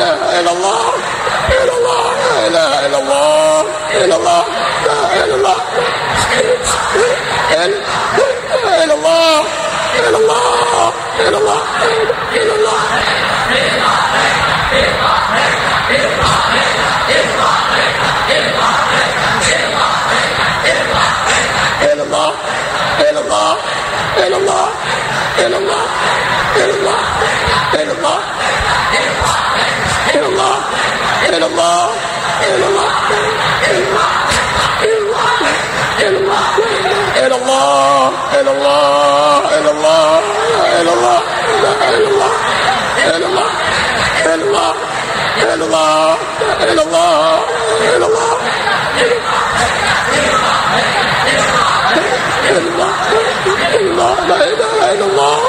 إلا الله إلا الله لا إله إلا الله إلا الله لا إله إلا الله إلا الله إلا الله إلا الله إلا الله إلا الله إلا الله إلا الله إلا الله إلا الله إلا الله إلا الله إلا الله إلا الله إلا الله إلا الله إلا الله إلا الله إلا الله لا إلا الله إلا الله إلا الله إلا الله إلا الله إلا الله إلا الله لا إله إلا الله